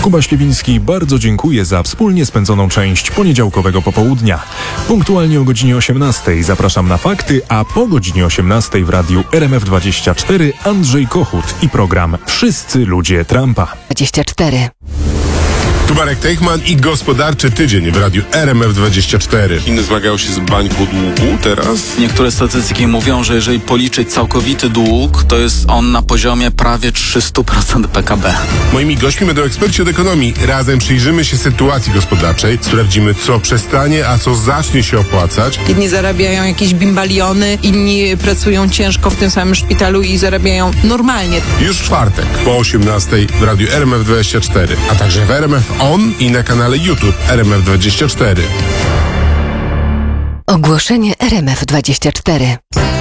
Kuba Ślewiński bardzo dziękuję za wspólnie spędzoną część poniedziałkowego popołudnia. Punktualnie o godzinie 18 zapraszam na fakty, a po godzinie 18 w radiu RMF24 Andrzej Kochut i program Wszyscy ludzie Trumpa. 24. Tu Marek Teichman i Gospodarczy Tydzień w radiu RMF24. Chiny zmagają się z bańką długu teraz. Niektóre statystyki mówią, że jeżeli policzyć całkowity dług, to jest on na poziomie prawie 300% PKB. Moimi gośćmi będą eksperci od ekonomii. Razem przyjrzymy się sytuacji gospodarczej, sprawdzimy, co przestanie, a co zacznie się opłacać. Jedni zarabiają jakieś bimbaliony, inni pracują ciężko w tym samym szpitalu i zarabiają normalnie. Już w czwartek po 18 w radiu RMF24, a także w RMF On i na kanale YouTube RMF24. Ogłoszenie RMF24.